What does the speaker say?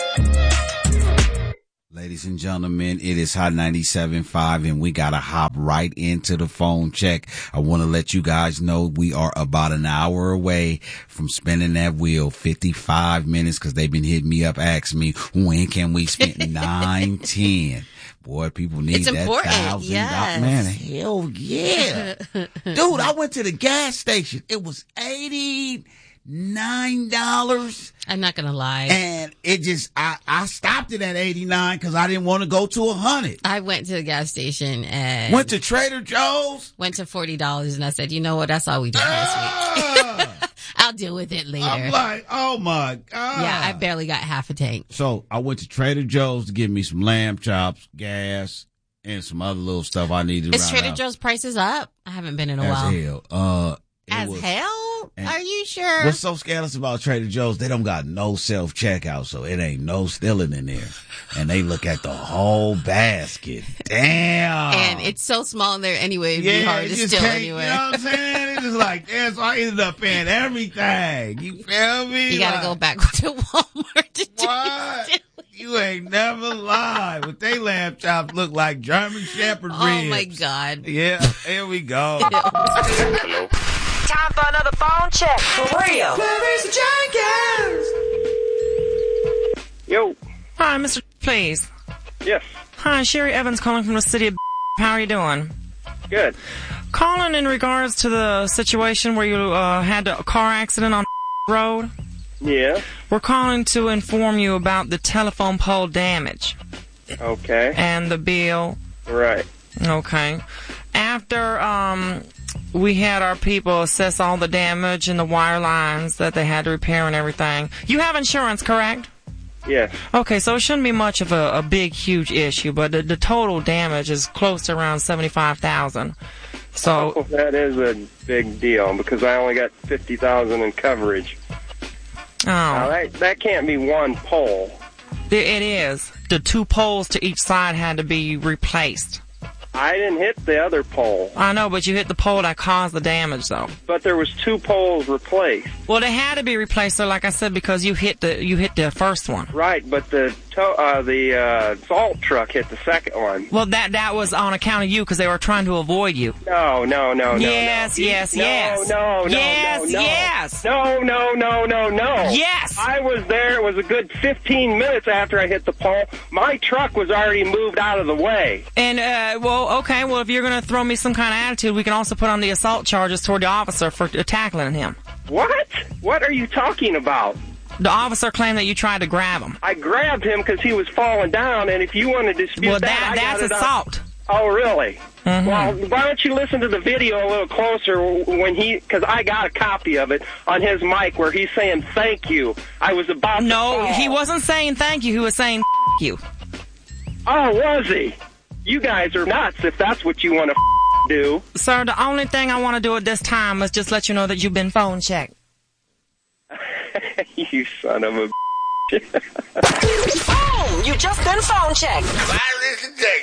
Ladies and gentlemen, it is Hot 97.5 and we gotta hop right into the phone check. I want to let you guys know we are about an hour away from spinning that wheel, 55 minutes, because they've been hitting me up, asking me, when can we spend 9-10? Boy, people need that $1,000. Yes. Man, hell yeah. Dude, I went to the gas station. It was $89. I'm not gonna lie. And it just, I stopped it at 89 because I didn't want to go to 100. I went to the gas station and went to Trader Joe's. Went to $40 and I said, you know what? That's all we did last week. I'll deal with it later. I'm like, oh my God. Yeah, I barely got half a tank. So I went to Trader Joe's to get me some lamb chops, gas, and some other little stuff I needed. Is Trader Joe's prices up? I haven't been in a while. As hell? Are you sure? What's so scandalous about Trader Joe's? They don't got no self-checkout, so it ain't no stealing in there. And they look at the whole basket. Damn. And it's so small in there anyway, it'd be hard to steal anyway. You know what I'm saying? It's just like, yeah, so I ended up paying everything. You feel me? You gotta go back to Walmart to do what? You ain't never lied. But they lamb chops look like German Shepherd ribs. Oh my God. Yeah, here we go. Hello. Time for another phone check. For real. Clarissa Jenkins. Yo. Hi, Mr. Please. Yes. Hi, Sherry Evans calling from the city of How are you doing? Good. Calling in regards to the situation where you had a car accident on road. Yeah. We're calling to inform you about the telephone pole damage. Okay. And the bill. Right. Okay. After we had our people assess all the damage and the wire lines that they had to repair and everything. You have insurance, correct? Yes. Okay, so it shouldn't be much of a big, huge issue, but the total damage is close to around $75,000. So that is a big deal because I only got $50,000 in coverage. Oh, now, that can't be one pole. It is. The 2 poles to each side had to be replaced. I didn't hit the other pole. I know, but you hit the pole that caused the damage, though. But there was 2 poles replaced. Well, they had to be replaced, so like I said, because you hit the first one. Right, but the salt truck hit the second one. Well, that was on account of you because they were trying to avoid you. No. Yes. No. Yes. Yes. I was there. It was a good 15 minutes after I hit the pole. My truck was already moved out of the way. And, okay, well, if you're going to throw me some kind of attitude, we can also put on the assault charges toward the officer for tackling him. What? What are you talking about? The officer claimed that you tried to grab him. I grabbed him because he was falling down, and if you want to dispute that's assault. Oh, really? Mm-hmm. Well, why don't you listen to the video a little closer because I got a copy of it on his mic where he's saying thank you. I was about to fall. He wasn't saying thank you. He was saying you. Oh, was he? You guys are nuts if that's what you want to do. Sir, the only thing I want to do at this time is just let you know that you've been phone checked. You son of a Boom! You just been phone checked.